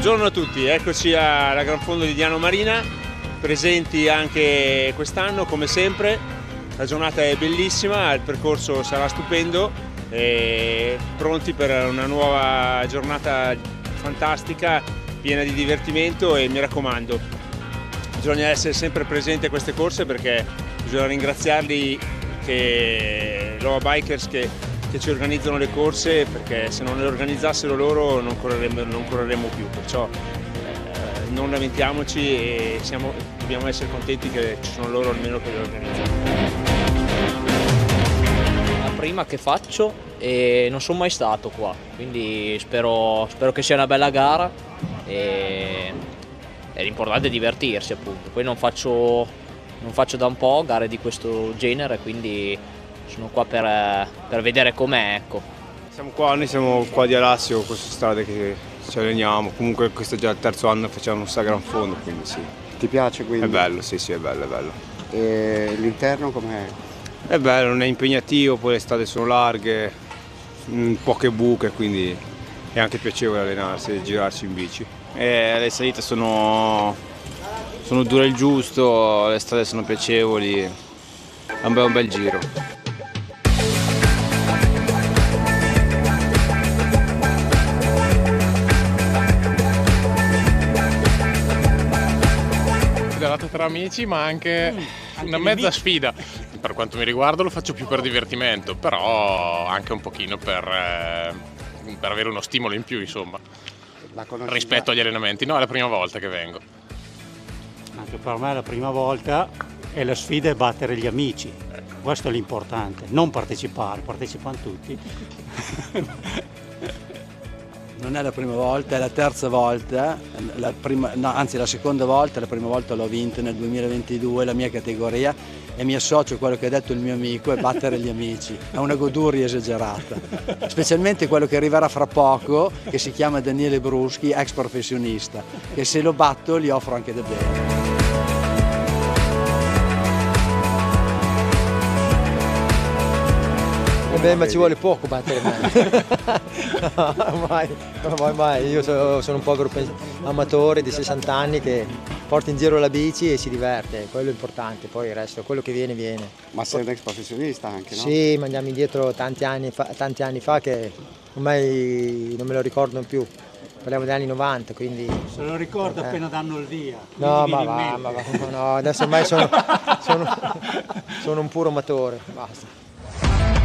Buongiorno a tutti, eccoci alla Gran Fondo di Diano Marina, presenti anche quest'anno come sempre. La giornata è bellissima, il percorso sarà stupendo e pronti per una nuova giornata fantastica, piena di divertimento e mi raccomando, bisogna essere sempre presenti a queste corse perché bisogna ringraziarli Loa Bikers che ci organizzano le corse, perché se non le organizzassero loro non correremo più, perciò non lamentiamoci e dobbiamo essere contenti che ci sono loro almeno che le organizzano. È la prima che faccio e non sono mai stato qua, quindi spero che sia una bella gara e l'importante è divertirsi, appunto. Poi non faccio da un po' gare di questo genere, quindi sono qua per vedere com'è, ecco. Noi siamo qua di Alassio, queste strade che ci alleniamo, comunque questo è già il terzo anno che facciamo un Gran Fondo, quindi sì. Ti piace quindi? È bello, sì, è bello. E l'interno com'è? È bello, non è impegnativo, poi le strade sono larghe, poche buche, quindi è anche piacevole allenarsi e girarci in bici. Le salite sono dure il giusto, le strade sono piacevoli, è un bel giro. Tra amici, ma anche una mezza sfida. Per quanto mi riguarda lo faccio più per divertimento, però anche un pochino per avere uno stimolo in più, insomma, rispetto agli allenamenti. No, è la prima volta che vengo. Anche per me è la prima volta e la sfida è battere gli amici. Questo è l'importante, non partecipano tutti. Non è la prima volta, è la terza volta, la seconda volta, la prima volta l'ho vinta nel 2022, la mia categoria, e mi associo a quello che ha detto il mio amico, è battere gli amici, è una goduria esagerata, specialmente quello che arriverà fra poco, che si chiama Daniele Bruschi, ex professionista, che se lo batto gli offro anche da bere. Ma ci vuole poco battere me. No, mai. Io sono un povero amatore di 60 anni che porta in giro la bici e si diverte, quello è importante, poi il resto, quello che viene. Ma sei un ex professionista anche, no? Sì, ma andiamo indietro tanti anni fa che ormai non me lo ricordo più. Parliamo degli anni 90, quindi... Se lo ricordo appena danno il via. No, no, adesso ormai sono un puro amatore, basta.